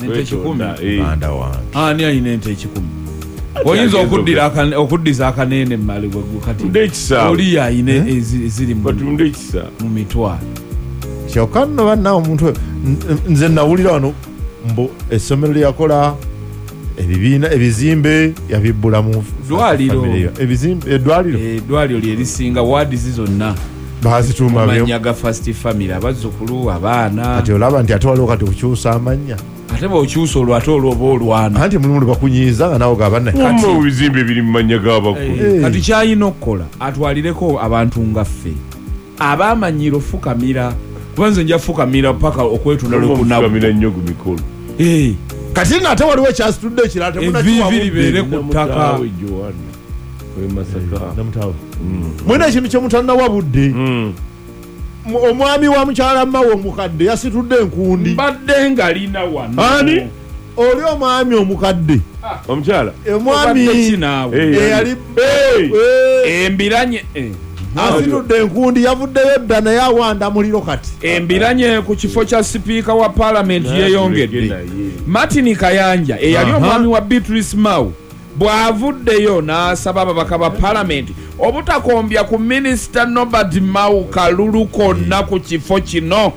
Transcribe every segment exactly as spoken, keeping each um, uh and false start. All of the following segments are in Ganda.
nente kikumi banda wange ani ayina ente kikumi oyinza okuddira okuddiza akanene mmali kati oli yayina eziri mu mitwalo kyokka nno bannawo omuntu nze nawulira wano mbu essomero lyakola ebibiina ebizimbe yabibbula mu dwaliro ebizimbe eddwaliro eddwaliro lye lisinga waadizi zonna bazituuma amanya ga first family abazzukulu abaana kati olaba nti ate waliwo kati kukyusa amanya ate bw'okyusa olwo ate olwo oba olwana anti mulimu lwebakunyiiza nga nawe gabana mu bizimbe biri mu manya g'abakulu kati kyayina okukola atwalireko abantu nga ffe abaamanyira ofukamira kubanze nja fukamira paka okwetunda lwekunabfukamira nnyo ku mikolo kati nate waliwo ekyasitudde ekirala temunaviviri beere ku ttaka mwina ekintu kyemutalinawa budde omwami wa mukyala mawe omukadde yasitudde enkundi mbadde nga lina wano ani oli omwami omukadde omukyala omwami eyali embiranye asitudde enkundi yavuddeyo edda naye awanda muliro kati embiranye ku kifo kya sipiika wa paalamenti yeeyongedde Martin Kayanja eyali omwami wa Beatrice Mao bw'avuddeyo n'asaba ababaka ba paalamenti obutakombya ku minisita Norbert Mao kalulu konna ku kifo kino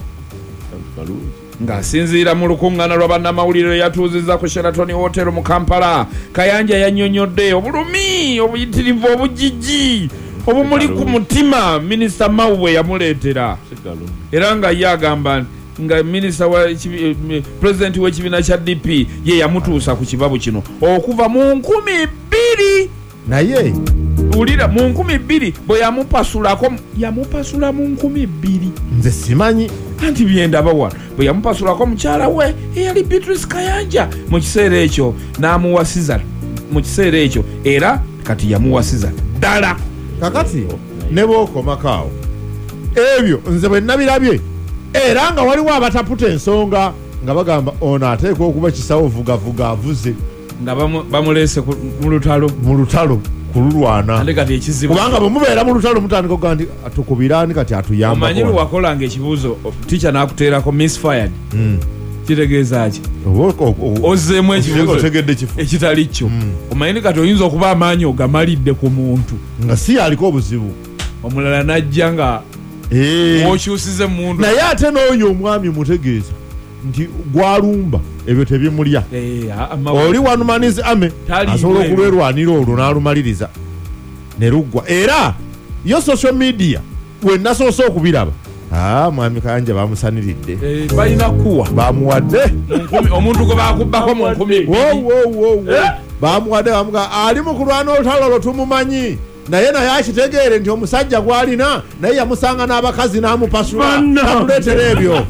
ng'asinziira mu lukuŋŋaana lwa bannamawulire yatuuzizza ku Sheraton Hotel mu Kampala. Kayanja yannyonnyodde obulumi obuyitirivu obujiji obumuli ku mutima minisita Mao bwe yamuleetera era nga ye agamba nga minisita wa president w'ekibiina kya D P ye yamutuusa ku kibabu kino okuva mu nkumi bbiri naye ulira mu nkumi bbiri bwe yamupasulako yamupasula mu nkumi bbiri nze simanyi anti byendaba wano bwe yamupasulako mukyala we eyali Beatrice Kayanja mu kiseera ekyo n'amuwasiza mu kiseera ekyo era kati yamuwasiza ddala kakati ne bw'okomakaawo ebyo nze bwe nabirabye era nga waliwo abataputa ensonga nga bagamba ono ateekwa okuba kisawo vugavuga avuze nga bamuleese mu lutalo mu lutalo kululwana kubanga bwe mubeera mu lutalo mutandika okuga nti atukubirani kati atuyambako omanyi lwe wakolanga ekibuuzo ticca n'akuteerako misfired kitegeeza ki ozzeemu ekibuuzo ekitali kyo omanyi kati oyinza okuba amaanyi ogamalidde ku muntu nga si yaliko obuzibu omulala najja nga okyusize mundu naye ate n'oyo omwami mutegeeza nti gwalumba ebyo tebimulya oli wanumanizi ame asobola okulwerwanira olwo n'alumaliriza ne luggwa era yo social media wenasoose okubiraba mwami Kayanja bamusaniridde balina kuwa bamuwadde omuntu gwe bakubbako mu nkumi bamuwadde bamuga ali mu kulwana olutalo olwo tumumanyi naye naye akitegeere nti omusajja gwalina naye yamusanga n'abakazi n'amupasula namuleetera ebyo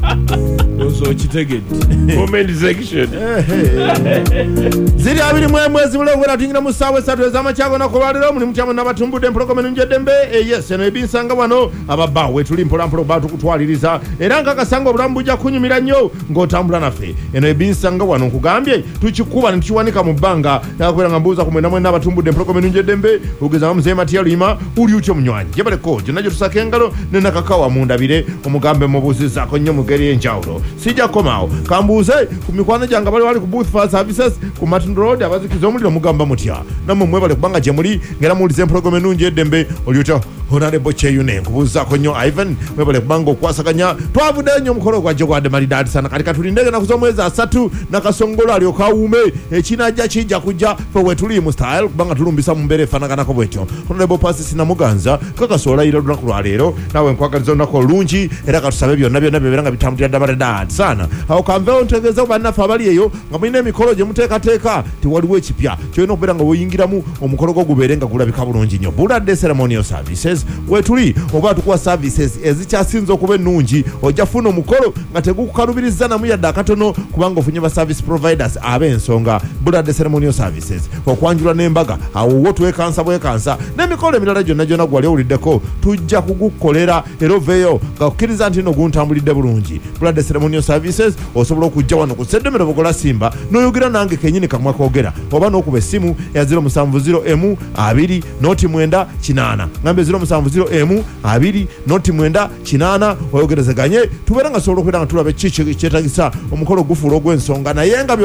ziri abiri mu emwezi bulengwera tuyingira mu ssaawa essatu ez'amakyago nakolwaliro mulimu kyamu n'abatumbudde empologoma enunjeddembe yes eno ebinsanga wano ababba wetuli mpolampola oba tukutwaliriza era nkakasanga obulamu bujja kunyumira nnyo ng'otambula naffe eno ebinsanga wano nkugambye tukikuba ne tukiwanika mu bbanga nakubeera nga mbuuza ku mwenda mwenda abatumbudde empologoma enunjeddembe ogeza nga muzeeyi Matiya Luyima uli utyo munywanyi jebaleko gyonna gye tusaka engalo ne nakakawa mundabire omugambe mubuuzizaako nnyo mu ngeri y'enjawulo sijja komaawo kambuuze ku mikwano gyange bali wali ku booth fire services ku Martin Road abazikiza omuliro mugamba mutya nammwe mwebale kubanga gye muli ngera muwuliza empologoma ennungi eddembe oli otya Honorable Cheyune nkubuuzaako nnyo Ivan mwebale kubanga okwasaganya twavuddeyo nnyo omukolo gwajjo gwadde malidaadi sana kati katulindege naku z'omwezi asatu nakasongolo alyoka awuume ekinajja kijja kujja fe wetuli mu style kubanga tulumbisa mu mbeera efaanaganako bwetyo Honorable Passis Namuganja kakasa olayira olunaku lwaleero nawe nkwagaliza olunaku olungi era katusabe byonna byonna bibeera nga bitambulira ddabaledaadi sana awo kanveewo ntegeeza bannaffe abali eyo nga mulina emikolo gye muteekateeka tewaliwo ekipya kyolina okubeera nga woyingiramu omukolo gwo gubeere nga gulabika bulungi nnyo Buladde Ceremonial Services wetuli oba tukuwa services ezikyasinza okuba ennungi ojja funa omukolo nga tegukukalubiriza namu yadde akatono kubanga ofunye ba service providers ab'ensonga Buladde Ceremonial Services okwanjula n'embaga awo wo twekansa bwekansa n'emikolo emirala gyonna gyonna gwali owuliddeko tujja kugukolera era oveeyo nga kukkiriza nti nno guntambulidde bulungi Buladde Ceremonial Services osobola okujja wano ku Sseddemere Bogola Simba n'oyogera nange kennyini kamwe koogera oba n'okuba essimu ya zero musanvu zero emu abiri noti mwenda kinaana ngambe zero musanvu zero emu abiri noti mwenda kinaana oyogerezeganye tubeera nga sobola okubeera nga tulaba ekiki kyetagisa omukolo gufuula ogw'ensonga naye nga